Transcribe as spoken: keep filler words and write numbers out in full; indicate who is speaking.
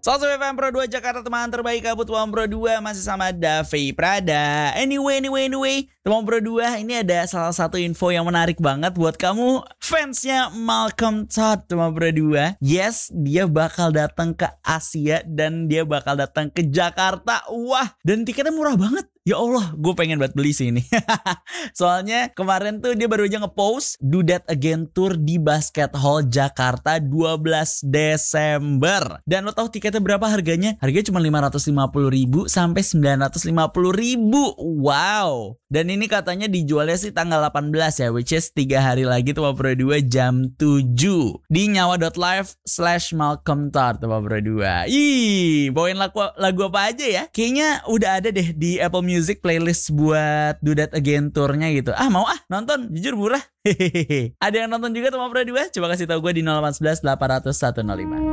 Speaker 1: Salsa F M Pro dua Jakarta, teman terbaik kabut Teman Pro dua masih sama Davi Prada. Anyway, anyway, anyway, Teman Pro dua ini ada salah satu info yang menarik banget buat kamu fansnya Malcolm Todd Teman Pro dua. Yes, dia bakal datang ke Asia dan dia bakal datang ke Jakarta. Wah, dan tiketnya murah banget. Ya Allah, gue pengen banget beli sih ini. Soalnya kemarin tuh dia baru aja ngepost Do That Again Tour di Basket Hall Jakarta dua belas Desember. Dan lo tahu tiketnya berapa harganya? Harganya cuma lima ratus lima puluh ribu sampai sembilan ratus lima puluh ribu. Wow. Dan ini katanya dijualnya sih tanggal delapan belas ya, which is tiga hari lagi Teman Pro dua jam tujuh di nyawa.live slash Malcolm Todd Teman Pro dua. Ih, bawain lagu, lagu apa aja ya? Kayaknya udah ada deh di Apple Music playlist buat Do That Again tournya gitu. Ah mau ah nonton, jujur murah. Hehehe. Ada yang nonton juga Teman Pro dua? Coba kasih tahu gue di nol delapan satu satu delapan nol satu nol lima.